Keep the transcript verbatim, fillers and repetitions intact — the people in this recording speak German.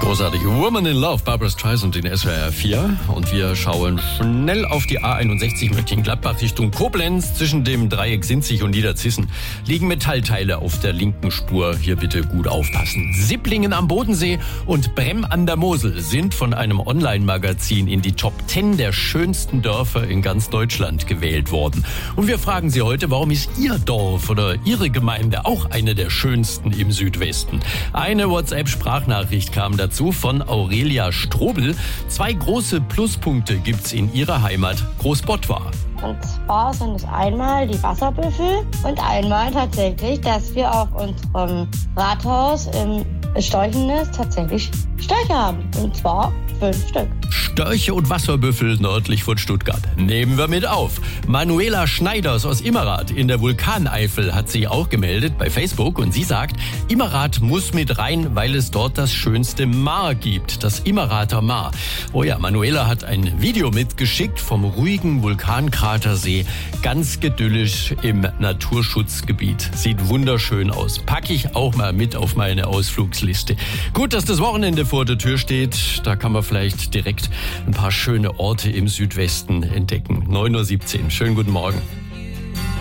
Großartig. Woman in Love, Barbra Streisand in S W R vier. Und wir schauen schnell auf die A einundsechzig Mönchengladbach Richtung Koblenz. Zwischen dem Dreieck Sinzig und Niederzissen liegen Metallteile auf der linken Spur. Hier bitte gut aufpassen. Sipplingen am Bodensee und Bremm an der Mosel sind von einem Online-Magazin in die Top zehn der schönsten Dörfer in ganz Deutschland gewählt worden. Und wir fragen Sie heute, warum ist Ihr Dorf oder Ihre Gemeinde auch eine der schönsten im Südwesten? Eine WhatsApp-Sprachnachricht kam dazu. Dazu von Aurelia Strobel. Zwei große Pluspunkte gibt's in ihrer Heimat Großbottwar. Und zwar sind es einmal die Wasserbüffel und einmal tatsächlich, dass wir auf unserem Rathaus im Storchenest tatsächlich Störche haben. Und zwar fünf Stück. Störche und Wasserbüffel nördlich von Stuttgart. Nehmen wir mit auf. Manuela Schneiders aus Immerath in der Vulkaneifel hat sich auch gemeldet bei Facebook und sie sagt, Immerath muss mit rein, weil es dort das schönste Maar gibt, das Immerather Maar. Oh ja, Manuela hat ein Video mitgeschickt vom ruhigen Vulkankratersee, ganz idyllisch im Naturschutzgebiet. Sieht wunderschön aus. Packe ich auch mal mit auf meine Ausflugsliste. Gut, dass das Wochenende vor der Tür steht. Da kann man vielleicht direkt ein paar schöne Orte im Südwesten entdecken. neun Uhr siebzehn. Schönen guten Morgen.